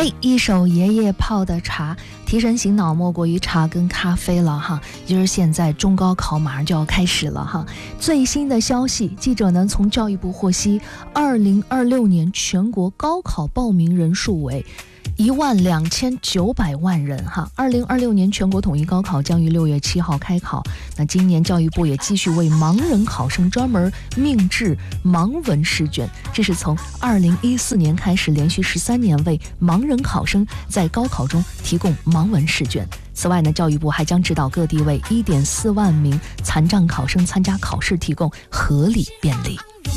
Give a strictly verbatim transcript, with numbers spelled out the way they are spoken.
哎，一手爷爷泡的茶，提神醒脑莫过于茶跟咖啡了哈。就是现在中高考马上就要开始了哈。最新的消息，记者呢从教育部获悉，二零二六年全国高考报名人数为一万两千九百万人哈。二零二六年全国统一高考将于六月七号开考。那今年教育部也继续为盲人考生专门命制盲文试卷，这是从二零一四年开始，连续十三年为盲人考生在高考中提供盲文试卷。此外呢，教育部还将指导各地为一点四万名残障考生参加考试提供合理便利。